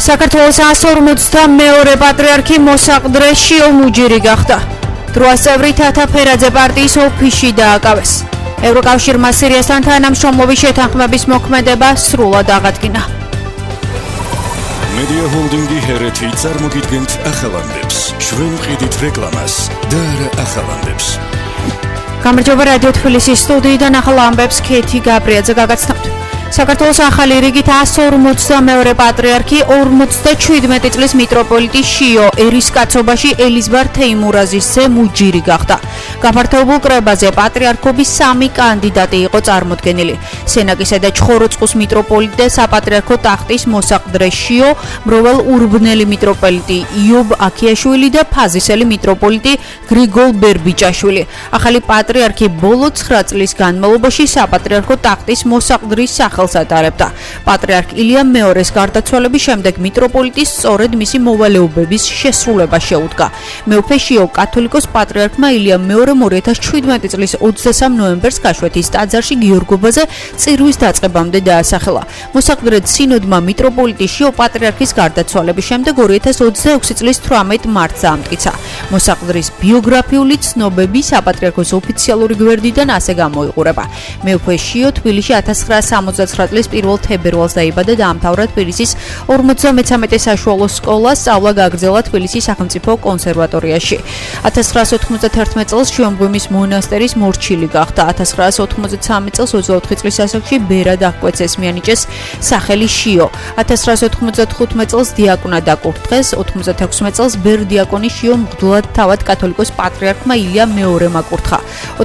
საქართველოს 152 პატრიარქი მოსაყდრე შიო მუჯირი გახდა. დროას წევრი თათა ფერაძე პარტიის ოფისში დააკავეს. ევროკავშირმა სირიასთან თანამშრომლობის შეთანხმების მოქმედება სრულად აღადგინა. Media Holding-ი ჰერეთი წარმოგიდგენთ ახალანდებს. ჩვენ ვყიდით რეკლამას და არა ახალანდებს. გამარჯობა რადიო თბილისის სტუდიიდან ახალ ამბებს ქეთი გაბრიაძე გაგაცნობთ. საქართველოს ახალი რიგით 152 პატრიარქი 57 წლის მიტროპოლიტი შიო ერისკაცობაში ელიზბარ თეიმურაზის ძე მუჯირი გახდა. გაფართოებულ კრებაზე პატრიარქობის 3 კანდიდატი იყო წარმოდგენილი. სენაკისა და ჩხოროწყუს მიტროპოლიტი და საპატრიარქო ტახტის მოსაყდრე შიო, მროვალ ურბნელი მიტროპოლიტი იობ აქიაშვილი და ფაზისელი მიტროპოლიტი გრიგოლ ბერბიჭაშვილი. ახალი პატრიარქი ბოლო 9 წლის განმავლობაში საპატრიარქო ტახტის მოსაყდრის სახელს ატარებდა. პატრიარქ ილია მეორეს გარდაცვალების შემდეგ მიტროპოლიტის სწორედ მისი მოვალეობების შესრულება შეუდგა. მეუფე შიო კათოლიკოს პატრიარქმა ილია მეორე 2017 წლის 23 ნოემბერს გაშვეთის ტაძარში გიორგობაზე წირვის დაწყებამდე დაასახელა. მოსაყდრედ სინოდმა მიტროპოლიტი შიო პატრიარქის გარდაცვალების შემდეგ 2026 წლის 18 მარტს ამტკიცა. მოსაყდრის ბიოგრაფიული ცნობები საპატრიარქოს ოფიციალური გვერდიდან ასე გამოიყურება. მეუფე შიო თბილისში 1969 წლის 1 თებერვალს დაიბადა და დაამთავრა თბილისის 53 საშუალო სკოლა, სწავლა გააგრძელა თბილისის სახელმწიფო კონსერვატორიაში. 1991 წელს შიომღვიმის მონასტერის მორჩილი გახდა. 1993 წელს 24 წლის ასაკში ბერად აღკვეცეს, მიანიჭეს სახელი შიო. 1995 წელს დიაკვნად აკურთხეს, 96 წელს ბერ-დიაკონი შიო მღვდლად თავად კათოლიკოს პატრიარქმა ილია მეორემ აკურთხა.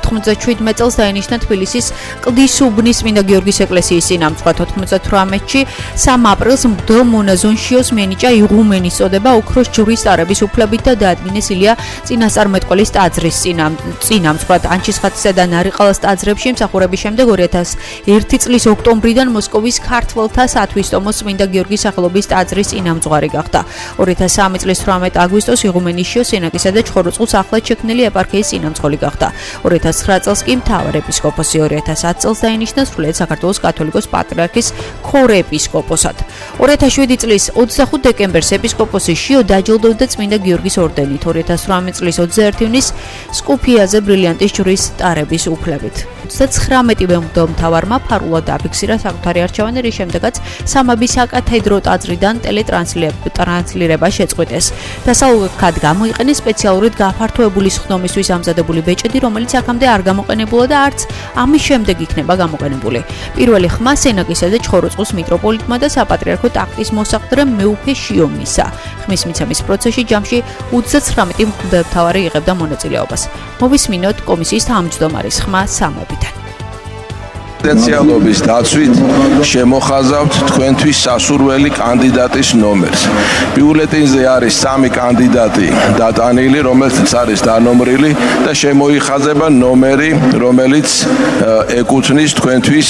97 წელს დაინიშნა თბილისის კლდისუბნის წმინდა გიორგის ეკლესიის წინამძღვრად. 98-ში 3 აპრილს მღვდელ მონაზონ შიოს მიენიჭა იღუმენის წოდება ოქროს ჯვრის ტარების უფლებით და დაადგინეს ილია წინასწარმეტყველის ტაძრის წინამძღვრად. ანჩისხატისა და ნარიყალას ტაძრებში მსახურების შემდეგ 2001 წლის ოქტომბრიდან მოსკოვის ქართველთა სათვისტომოს წმინდა გიორგის სახელობის ტაძრის წინამძღვარი გახდა. 2003 წლის 18 აგვისტოს იღუმენის შიო სენაკისა და ჩხოროწყუს ახლად შექმნილი ეპარქიის წინამძღოლი გახდა. 2009 წელს კი მთავარ ეპისკოპოსი, 2010 წელს დაინიშნა სრულიად საქართველოს კათოლიკოს პატრიარქის ქორეპისკოპოსად. 2007 წლის 25 დეკემბერს ეპისკოპოსი შიო დაჯილდოვდა წმინდა გიორგის ორდენით. 2018 წლის 21 ივნისს სკუფიაზე ბრილიანტის ჯვრის ტარების უფლებით. 39-ვე მღვდელმთავარმა ფარულად აფიქსირა საკუთარი არჩევანი, რის შემდეგაც სამების საკათედრო ტაძრიდან ტელეტრანსლირება შეწყვიტეს. დასავლურად გამოიყენეს სპეციალურად გაფართოებული სხდომისთვის ამზადებული ბეჭედი, რომელიც აქამდე არ გამოყენებულა და არც ამის შემდეგ იქნება გამოყენებული. პირველი ხმა სენაკისა და ჩხოროწყუს მიტროპოლიტმა და საპატრიარქო ტახტის მოსაყდრე მეუფე შიო მისცა. ხმის მიცემის პროცესში ჯამში 39 მღვდელმთავარი იღებდა მონაწილეობას. მოვისმინოთ კომისიის თავმჯდომარის ხმა სამებიდან. პოტენციალობის დაცვით შემოხაზავთ თქვენთვის სასურველი კანდიდატის ნომერს. ბიულეტენზე არის 3 კანდიდატი დატანილი, რომელთაც არის დანომრილი და შემოიხაზება ნომერი, რომელიც ეკუთვნის თქვენთვის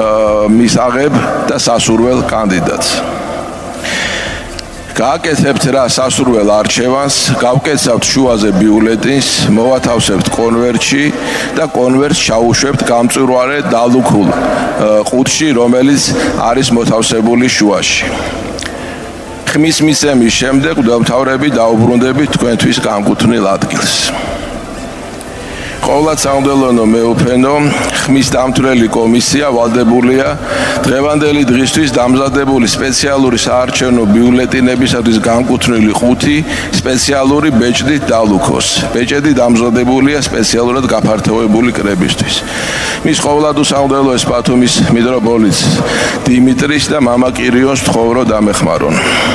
მისაღებ და სასურველ კანდიდატს. გააკეთებთ რა სასურველ არჩევანს, გავკეცავთ შუაზე ბიულეტენს, მოვათავსებთ კონვერტში და კონვერტს ჩაუშვებთ გამწვირვარე დალუქულ ყუთში, რომელიც არის მოთავსებული შუაში. ხმის მიცემის შემდეგ მღვდელმთავრები დაუბრუნდებით თქვენთვის განკუთვნილ ადგილს. ყოვლად სამღვდელო მეუფენო, ხმის დამთვრელი კომისია ვალდებულია დღევანდელი დღისთვის დამზადებული სპეციალური საარჩევნო ბიულეტენებისათვის განკუთვნილი 5 სპეციალური ბეჭდით დალუქოს. ბეჭედი დამზადებულია სპეციალურად გაფართოვებული კრებისთვის. მის ყოვლად უსამღვდელოეს ბათუმის მიტროპოლიტს დიმიტრის და მამა კირიოს თხოვრო დამეხმარონ.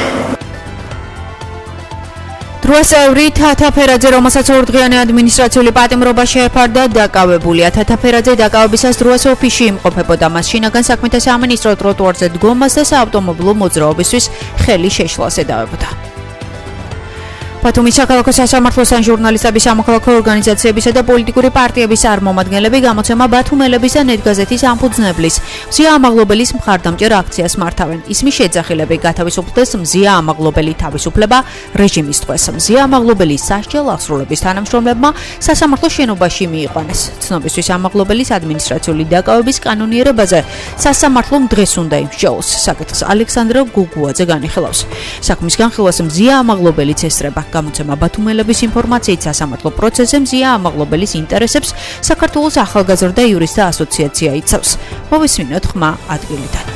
დროას წევრი თათა ფერაძე, რომელსაც ორდღიანი ადმინისტრაციული პატიმრობა შეეფარდა, დაკავებულია. თათა ფერაძე დაკავებისას დროას ოფისში იმყოფებოდა. მას შინაგან საქმეთა სამინისტრო ტროტუარზე დგომას და საავტომობილო მოძრაობისთვის ხელი შეშლას ედავებოდა. ბათუმის საქალაქო სასამართლოსთან ჟურნალისტების სამოქალაქო ორგანიზაციებისა და პოლიტიკური პარტიების წარმომადგენლები გამოცემა ბათუმელების და ნეტგაზეთის ამფუძნებლის მზია ამაღლობელის მხარდამჭერ აქციას მართავენ. ისმის შეძახილები გათავისუფლდეს მზია ამაღლობელი თავისუფლება რეჟიმის ტყვეს. მზია ამაღლობელის სასჯელ აღსრულების თანამშრომლებმა სასამართლო შენობაში მიიყვანეს. ცნობისთვის ამაღლობელის ადმინისტრაციული დაკავების კანონიერებაზე სასამართლომ დღეს უნდა იმსჯელოს. საკითხს ალექსანდრე გუგუაძე განიხილავს. საქმის განხილვას მზია ამაღლობელიც ესწრება. გამოცემა ბათუმელების ინფორმაციით სასამართლო პროცესზე მზია ამაღლობელის ინტერესებს საქართველოს ახალგაზრდა იურისტთა ასოციაცია იცავს. მოვისმინოთ ხმა ადგილიდან.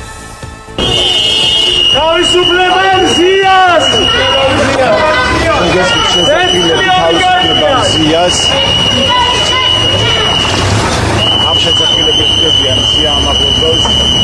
თავისუფლება მზიას! ამ შეძახილების დებიან მზია ამაღლობელს.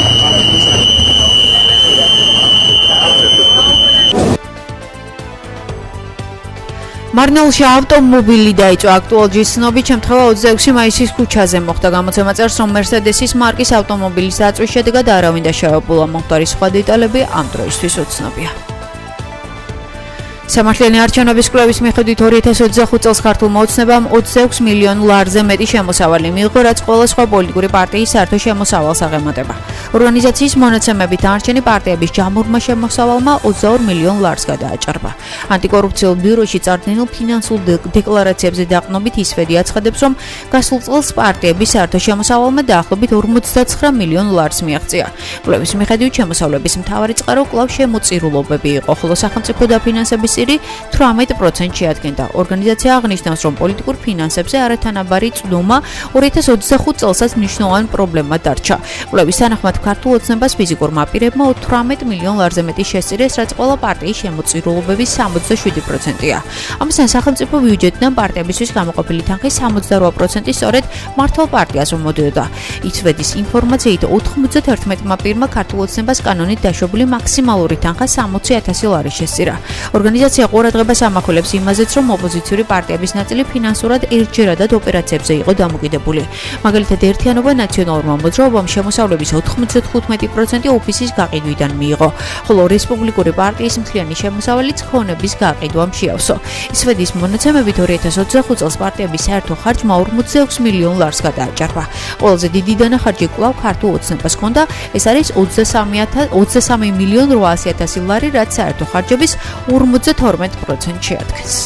მარნეულში ავტომობილი დაიწვა. აქტუალჯის ცნობით შემთხვევა 26 მაისის ქუჩაზე მოხდა. გამოცემა წერს, რომ მერსედესის მარკის ავტომობილის დაწვის შედეგად არავინ დაშავებულა. მომხდარის სხვა დეტალები ამ დროისთვის უცნობია. სამართლიანი არჩევნების კვლევის მიხედვით 2025 წელს ქართულმა ოცნებამ 26 მილიონ ლარზე მეტი შემოსავალი მიიღო, რაც ყველა სხვა პოლიტიკური პარტიის საერთო შემოსავალს აღემატება. ორგანიზაციის მონაცემებით არჩენი პარტიების ჯამურმა შემოსავალმა 22 მილიონ ლარს გადააჭარბა. ანტიკორუფციულ ბიუროში წარდგენილ ფინანსურ დეკლარაციებზე დაყრდნობით ისვედი აცხადებს, რომ გასულ წელს პარტიების საერთო შემოსავალმა დაახლოებით 59 მილიონ ლარს მიაღწია. კვლევის მიხედვით შემოსავლების მთავარი წყარო კვლავ შემოწირულობები იყო, ხოლო სახელმწიფო დაფინანსების 18% შეადგენდა. ორგანიზაცია აღნიშნავს, რომ პოლიტიკურ ფინანსებზე არათანაბარი წვდომა 2025 წელსაც მნიშვნელოვანი პრობლემა დარჩა. კვლევის თანახმად ქართულ ოცნებას ფიზიკურმა პირებმა 18 მილიონ ლარზე მეტი შესწირეს, რაც ყველა პარტიის შემოწირულობების 67%-ია. ამასთან სახელმწიფო ბიუჯეტიდან პარტიებისთვის გამოყოფილი თანხის 68% სწორედ მართლ პარტიას მომდიოდა. იცვედის ინფორმაციით 91 პირმა ქართულ ოცნებას კანონით დაშვებული მაქსიმალური თანხა 60,000 ლარი შესწირა. ორგანიზაცია ყურადღებას ამახვილებს იმაზეც, რომ ოპოზიციური პარტიების ნაწილი ფინანსურად ერთჯერადად ოპერაციებზე იყო დამოკიდებული. მაგალითად, ერთიანობა ნაციონალურმა მოძრაობამ შემოსავლების 95% ოფისის გაყიდვიდან მიიღო, ხოლო რესპუბლიკური პარტიის მთლიანი შემოსავალიც ქონების გაყიდვამ შეავსო. ისვედის მონაცემებით 2025 წელს პარტიების საერთო ხარჯმა 46 მილიონ ლარს გადააჭარბა. ყველაზე დიდი დანახარჯი კვლავ ქართულ ოცნებას ჰქონდა, ეს არის 23 მილიონ 800,000 ლარი, რაც საერთო ხარჯების 52% შეადგენს.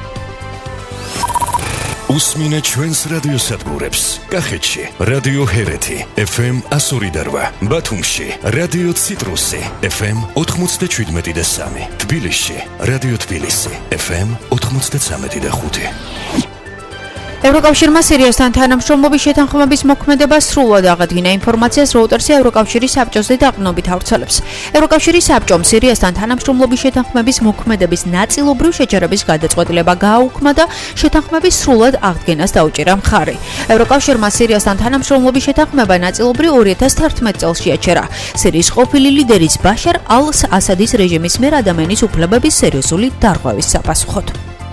უსმინე ჩვენს რადიოსადგურებს. კახეთში რადიო ჰერეთი FM 102.8, ბათუმში რადიო ციტრუსი FM 97.3, თბილისში რადიო თბილისი FM 93.5. ევროკავშირმა სირიასთან თანამშრომლობის შეთანხმების მოქმედება სრულად აღადგინა. ინფორმაციას Reuters-ი ევროკავშირის საბჭოზე დაყრდნობით ავრცელებს. ევროკავშირის საბჭომ სირიასთან თანამშრომლობის შეთანხმების მოქმედების ნაწილობრივ შეჯერების გადაწყვეტილება გააუქმა და შეთანხმების სრულად აღდგენას დაუჭირა მხარი. ევროკავშირმა სირიასთან თანამშრომლობის შეთანხმება ნაწილობრივ 2011 წელს შეაჩერა. სირიის ყოფილი ლიდერის ბაშარ ალ-ასადის რეჟიმის მიერ ადამიანის უფლებების სერიოზული დარღვევის საპასუხოდ.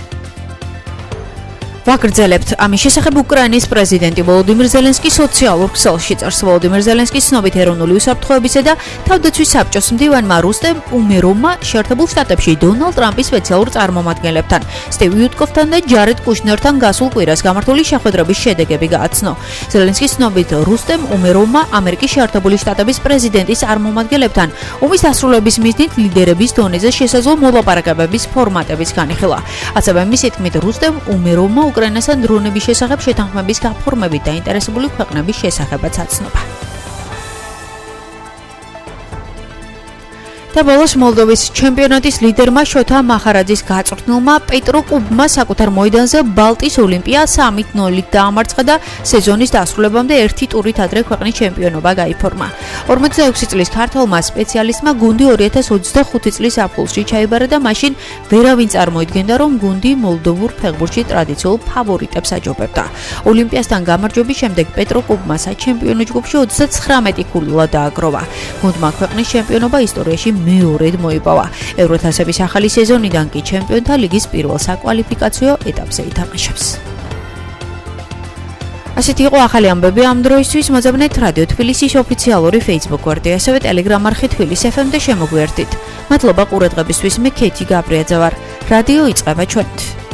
ვაგრძელებთ. ამის შესახებ უკრაინის პრეზიდენტი ვოლოდიმირ ზელენსკი სოციალურ ქსელში წერს. ვოლოდიმირ ზელენსკის ცნობით ეროვნული უსაფრთხოებისა და თავდაცვის საბჭოს მდივანმა რუსტემ უმეროვმა შეერთებულ შტატებში დონალდ ტრამპის სპეციალურ წარმომადგენლებთან, სტივ ვიტკოფთან და ჯარედ კუშნერთან გასულ კვირას გამართული შეხვედრების შედეგები გააცნო. ზელენსკის ცნობით რუსტემ უმეროვმა ამერიკის შეერთებული შტატების პრეზიდენტის წარმომადგენლებთან ომის დასრულების მიზნით ლიდერების დონეზე შესაძლო მოლაპარაკებების ფორმატების განიხილა. ასევე მისი თქმით რუსტემ უმეროვმა უკრაინასთან დრონების შესახებ შეთანხმების გაფორმებით დაინტერესებული ქვეყნების შესახებაც აცნობა. და ბოლოს მოლდოვის ჩემპიონატის ლიდერმა შოთა მახარაძის გაწვრთნილმა პეტრო კუბმა საკუთარ მოედანზე ბალტის ოლიმპია 3-0-ით დაამარცხა და სეზონის დასრულებამდე ერთი ტურით ადრე ქვეყნის ჩემპიონობა გაიფორმა. 46 წლის ქართველმა სპეციალისტმა გუნდი 2025 წლის აპრილში ჩაიბარა და მაშინ ვერავინ წარმოიდგენდა, რომ გუნდი მოლდოვურ ფეხბურთში ტრადიციულ ფავორიტებს აჯობებდა. ოლიმპიასთან გამარჯვების შემდეგ პეტრო კუბმა საჩემპიონო ჯგუფში 39 ქულა დააგროვა. გუნდმა ქვეყნის ჩემპიონობა ისტორიაში მეორედ მოიპოვა. ევროთასების ახალი სეზონიდან კი ჩემპიონთა ლიგის პირველ საკვალიფიკაციო ეტაპზე ითამაშებს. ასეთი იყო ახალი ამბები ამ დროისთვის. მოძებნეთ რადიო თბილისის ოფიციალური Facebook გვერდი, ასევე Telegram არხი თბილისი FM და შემოგვიერთდით. მადლობა ყურადღებისთვის. მე ქეთი გაბრიაძე ვარ. რადიო იწყება ჩვენით.